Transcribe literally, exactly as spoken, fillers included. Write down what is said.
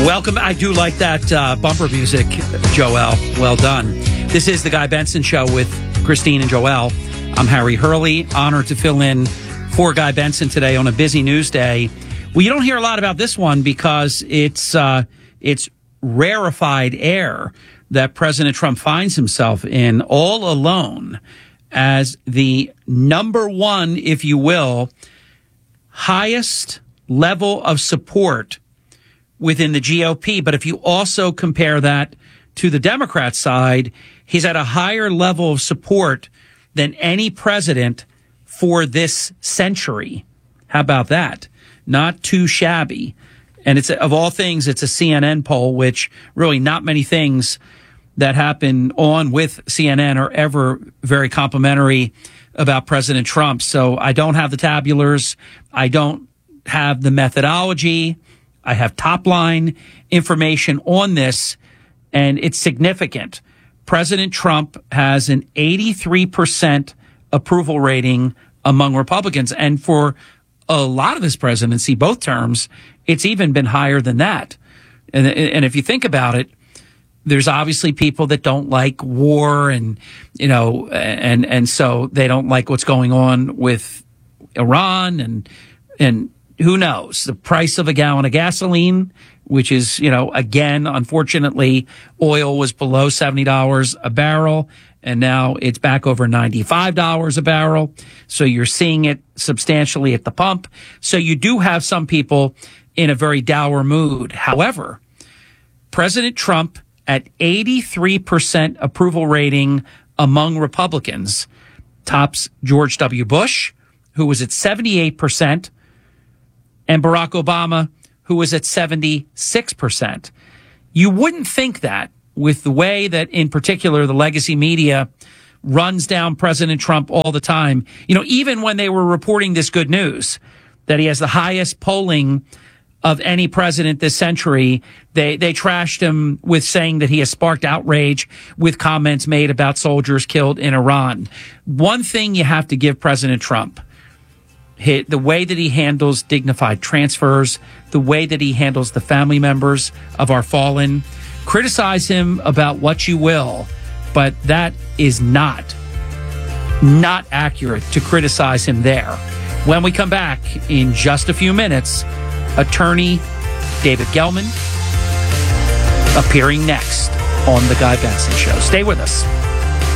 Welcome. I do like that uh, bumper music, Joel. Well done. This is the Guy Benson Show with Christine and Joel. I'm Harry Hurley. Honored to fill in for Guy Benson today on a busy news day. Well, you don't hear a lot about this one because it's uh, it's rarefied air that President Trump finds himself in all alone as the number one, if you will, highest level of support within the G O P. But if you also compare that to the Democrat side, he's at a higher level of support than any president for this century. How about that? Not too shabby. And it's, of all things, it's a C N N poll, which really not many things that happen on with C N N are ever very complimentary about President Trump. So I don't have the tabulars. I don't have the methodology. I have top line information on this, and it's significant. President Trump has an eighty-three percent approval rating among Republicans. And for a lot of his presidency, both terms, it's even been higher than that. And, and if you think about it, there's obviously people that don't like war and, you know, and, and so they don't like what's going on with Iran and, and who knows, the price of a gallon of gasoline, which is, you know, again, unfortunately, oil was below seventy dollars a barrel and now it's back over ninety-five dollars a barrel. So you're seeing it substantially at the pump. So you do have some people in a very dour mood. However, President Trump at eighty-three percent approval rating among Republicans tops George W. Bush, who was at seventy-eight percent, and Barack Obama, who was at seventy-six percent. You wouldn't think that with the way that, in particular, the legacy media runs down President Trump all the time. You know, even when they were reporting this good news, that he has the highest polling of any president this century, they, they trashed him with saying that he has sparked outrage with comments made about soldiers killed in Iran. One thing you have to give President Trump, the way that he handles dignified transfers, the way that he handles the family members of our fallen. Criticize him about what you will, but that is not, not accurate to criticize him there. When we come back in just a few minutes, attorney David Gelman appearing next on The Guy Benson Show. Stay with us.